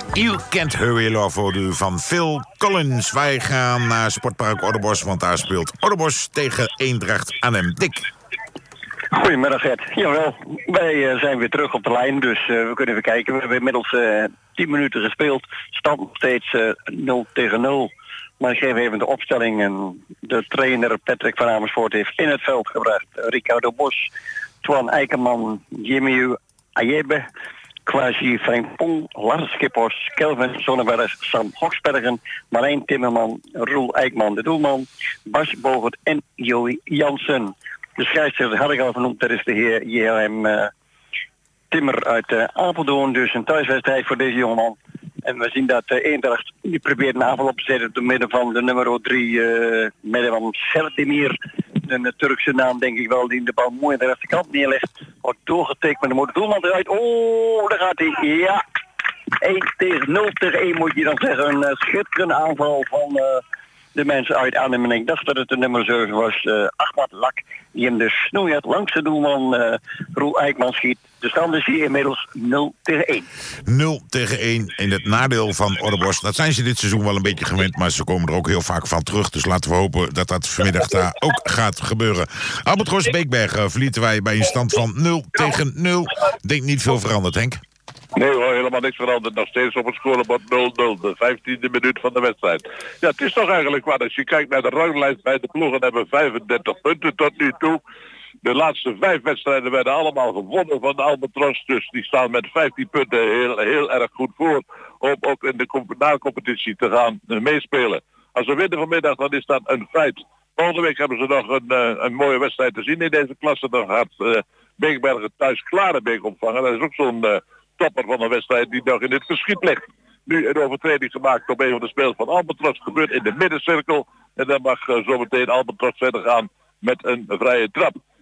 You Can't Hurry Love u van Phil Collins. Wij gaan naar Sportpark Oudenbosch, want daar speelt Oudenbosch tegen Eendracht Arnhem. Dick. Goedemiddag, Ed. Jawel, wij zijn weer terug op de lijn, dus we kunnen even kijken. We hebben inmiddels 10 minuten gespeeld. Stand nog steeds 0-0. Maar ik geef even de opstelling. En de trainer Patrick van Amersfoort heeft in het veld gebracht Ricardo Bos, Twan Eikenman, Jimmy Ayebe, Kwasi Frimpong, Lars Kippers, Kelvin Zonneberg, Sam Hoksbergen, Marijn Timmerman, Roel Eijkman de doelman, Bas Bogert en Joey Jansen. De scheidsrechter had ik al genoemd, dat is de heer JLM Timmer uit Apeldoorn. Dus een thuiswedstrijd voor deze jongeman. En we zien dat Eendracht die probeert een aanval op te zetten door midden van de nummer 3, midden van Serdemir. Een Turkse naam denk ik wel, die in de bal mooi aan de rechterkant neerlegt. Wordt doorgetikt, maar dan moet de doelman eruit. Oh, daar gaat hij. Ja, 0-1 moet je dan zeggen. Een schitterende aanval van de mensen uit Arnhem. En ik dacht dat het de nummer 7 was, Ahmad Lak, die hem de snoeihard langs de doelman Roel Eijkman schiet. De stand is hier inmiddels 0-1. 0-1 in het nadeel van Oudenbosch. Dat zijn ze dit seizoen wel een beetje gewend, maar ze komen er ook heel vaak van terug. Dus laten we hopen dat dat vanmiddag daar ook gaat gebeuren. Albatros Beekbergen verlieten wij bij een stand van 0-0. Denk niet veel veranderd, Henk. Nee hoor, helemaal niks veranderd. Nog steeds op het scorebord 0-0. De 15e minuut van de wedstrijd. Ja, het is toch eigenlijk wat. Als je kijkt naar de ranglijst bij de ploegen hebben 35 punten tot nu toe. De laatste 5 wedstrijden werden allemaal gewonnen van de Albatros. Dus die staan met 15 punten heel erg goed voor. Om ook in de na-competitie te gaan meespelen. Als we winnen vanmiddag, dan is dat een feit. Volgende week hebben ze nog een mooie wedstrijd te zien in deze klasse. Dan gaat Beekbergen thuis Klarenbeek opvangen. Dat is ook zo'n topper van een wedstrijd die nog in het verschiet ligt. Nu een overtreding gemaakt op een van de spelers van Albatros. Gebeurt in de middencirkel. En dan mag zometeen Albatros verder gaan met een vrije trap.